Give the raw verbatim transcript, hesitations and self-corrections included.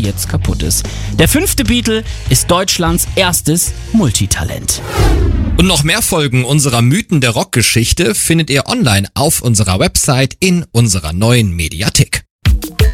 jetzt kaputt ist. Der fünfte Beatle ist Deutschlands erstes Multitalent. Und noch mehr Folgen unserer Mythen der Rockgeschichte findet ihr online auf unserer Website in unserer neuen Mediathek.